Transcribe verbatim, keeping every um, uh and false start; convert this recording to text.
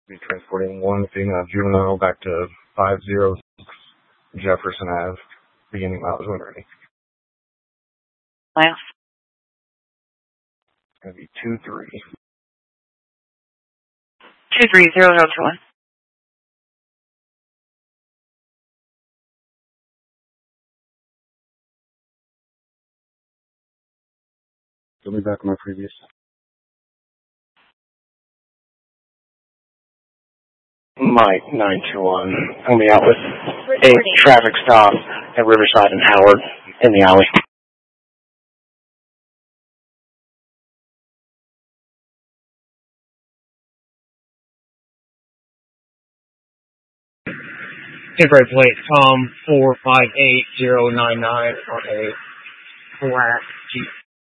Be transporting one female juvenile back to five oh six Jefferson Avenue, beginning mileage when ready. Last. It's going to be two three. two three zero zero two one. I'll be back on my previous. Mike nine two one. I'll be out with a traffic stop at Riverside and Howard in the alley. Temporary plate, Tom four five eight zero nine nine on a black Jeep.